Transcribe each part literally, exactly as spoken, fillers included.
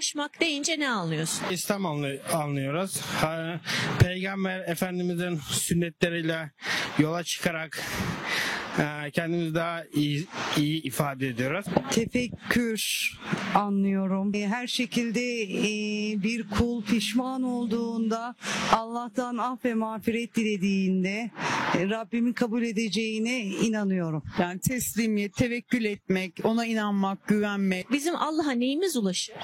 ulaşmak deyince ne anlıyorsun? İslam anlı- anlıyoruz. Ha, Peygamber Efendimizin sünnetleriyle yola çıkarak e, kendimizi daha iyi, iyi ifade ediyoruz. Tefekkür anlıyorum. E, Her şekilde e, bir kul pişman olduğunda, Allah'tan af ve mağfiret dilediğinde e, Rabbimin kabul edeceğine inanıyorum. Yani teslimiyet, tevekkül etmek, ona inanmak, güvenmek. Bizim Allah'a neyimiz ulaşır?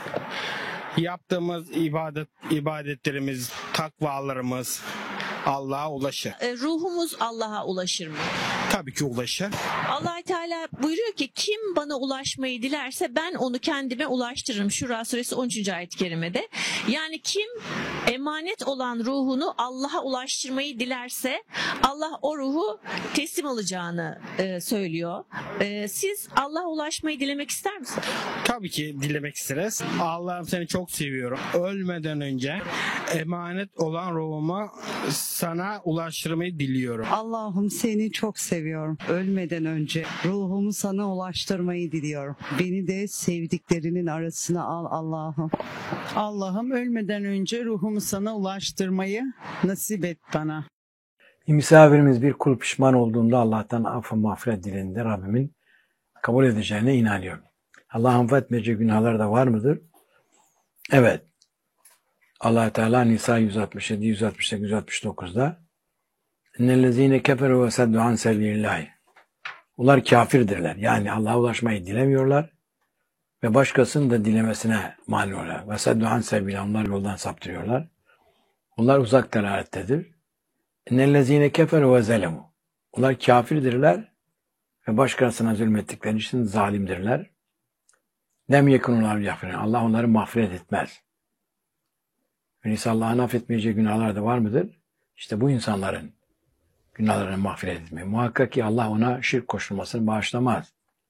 Yaptığımız ibadet ibadetlerimiz, takvalarımız Allah'a ulaşır. E, ruhumuz Allah'a ulaşır mı? Tabii ki ulaşır. Allah Teala buyuruyor ki kim bana ulaşmayı dilerse ben onu kendime ulaştırırım. Şura suresi on üçüncü ayet-i kerimede. Yani kim emanet olan ruhunu Allah'a ulaştırmayı dilerse Allah o ruhu teslim alacağını e, söylüyor. E, siz Allah'a ulaşmayı dilemek ister misiniz? Tabii ki dilemek isteriz. Allah'ım seni çok seviyorum. Ölmeden önce emanet olan ruhumu sana ulaştırmayı diliyorum. Allah'ım seni çok seviyorum. Ölmeden önce ruhumu sana ulaştırmayı diliyorum. Beni de sevdiklerinin arasına al Allah'ım. Allah'ım ölmeden önce ruhumu sana ulaştırmayı nasip et bana. Bir misafirimiz bir kul pişman olduğunda Allah'tan affı mağfiret dilediğinde Rabbimin kabul edeceğine inanıyor. Allah'ın affetmeyeceği günahlar da var mıdır? Evet. Allah Teala Nisa yüz altmış yedi, yüz altmış sekiz, yüz altmış dokuzda "İnnellezîne keferû ve seddu an sebîlillâhi." Onlar kafirdirler. Yani Allah'a ulaşmayı dilemiyorlar ve başkasının da dilemesine mani oluyorlar. Ve seddu an sebîlillâhi. Onlar yoldan saptırıyorlar. Onlar uzak delalettedir. "İnnellezîne keferû ve zelemû." Onlar kafirdirler ve başkasına zulmettikleri için zalimdirler. "Lem yekunû yagfirûn." Allah onları mağfiret etmez. Öyleyse Allah'ın affetmeyeceği günahlar da var mıdır? İşte bu insanların günahlarını mağfiret etmeyi. Muhakkak ki Allah ona şirk koşulmasını bağışlamaz.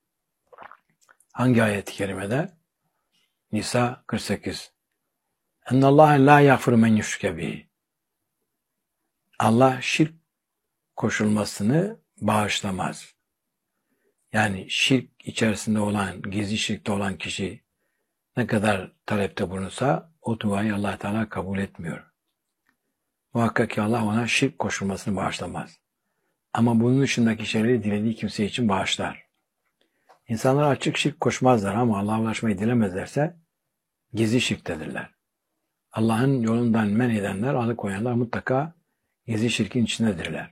Hangi ayet-i kerimede? Nisa kırk sekiz. "Ennallâhe lâ yagfiru men yüşrike bihi." Allah şirk koşulmasını bağışlamaz. Yani şirk içerisinde olan, gizli şirkte olan kişi ne kadar talepte bulunsa o duayı Allah Teala kabul etmiyor. Muhakkak ki Allah ona şirk koşulmasını bağışlamaz. Ama bunun dışındaki şeyleri dilediği kimse için bağışlar. İnsanlar açık şirk koşmazlar ama Allah'a ulaşmayı dilemezlerse gizli şirktedirler. Allah'ın yolundan men edenler, alıkoyanlar mutlaka gizli şirkin içindedirler.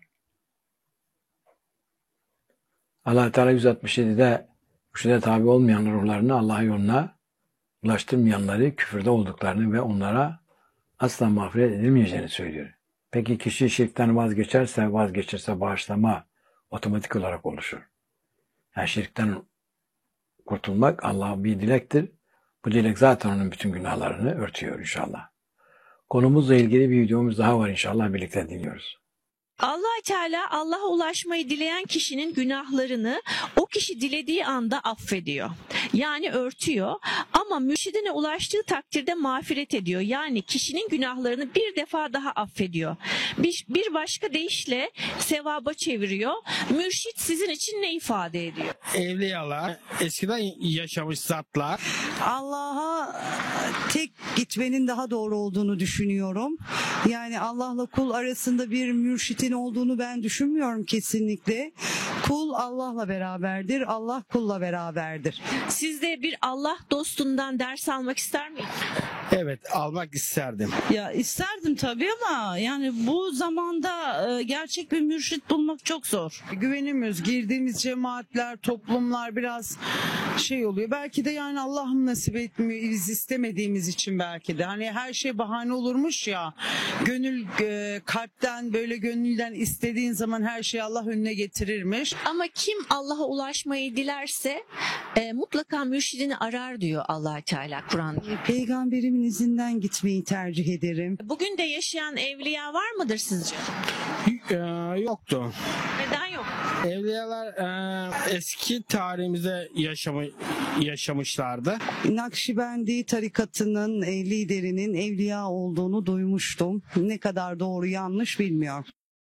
Allah Teala yüz altmış yedide mürşide tabi olmayan ruhlarını Allah'ın yoluna ulaştırmayanları küfürde olduklarını ve onlara asla mağfiret edilmeyeceğini söylüyor. Peki kişi şirkten vazgeçerse, vazgeçirse bağışlama otomatik olarak oluşur. Yani şirkten kurtulmak Allah'a bir dilektir. Bu dilek zaten onun bütün günahlarını örtüyor inşallah. Konumuzla ilgili bir videomuz daha var inşallah birlikte dinliyoruz. Allah Teala Allah'a ulaşmayı dileyen kişinin günahlarını o kişi dilediği anda affediyor. Yani örtüyor ama mürşidine ulaştığı takdirde mağfiret ediyor. Yani kişinin günahlarını bir defa daha affediyor. Bir, bir başka deyişle sevaba çeviriyor. Mürşit sizin için ne ifade ediyor? Evliyalar, eskiden yaşamış zatlar. Allah'a tek gitmenin daha doğru olduğunu düşünüyorum. Yani Allah'la kul arasında bir mürşitin olduğunu ben düşünmüyorum kesinlikle. Kul Allah'la beraberdir, Allah kulla beraberdir. Siz de bir Allah dostundan ders almak ister miydiniz? Evet, almak isterdim. Ya isterdim tabii ama yani bu zamanda e, gerçek bir mürşit bulmak çok zor. Güvenemiyoruz. Girdiğimiz cemaatler, toplumlar biraz şey oluyor. Belki de yani Allah'ım nasip etmiyor. Biz istemediğimiz için belki de. Hani her şey bahane olurmuş ya. Gönül e, kalpten böyle gönülden istediğin zaman her şeyi Allah önüne getirirmiş. Ama kim Allah'a ulaşmayı dilerse e, mutlaka mürşidini arar diyor Allah Teala Kur'an'da. Peygamberimin izinden gitmeyi tercih ederim. Bugün de yaşayan evliya var mıdır sizce? Ee, yoktu. Neden yok? Evliyalar e, eski tarihimizde yaşamı, yaşamışlardı. Nakşibendi tarikatının e, liderinin evliya olduğunu duymuştum. Ne kadar doğru yanlış bilmiyorum.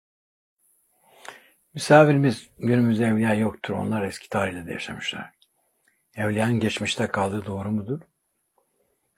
Misafirimiz günümüzde evliya yoktur. Onlar eski tarihte de yaşamışlar. Evliyanın geçmişte kaldığı doğru mudur?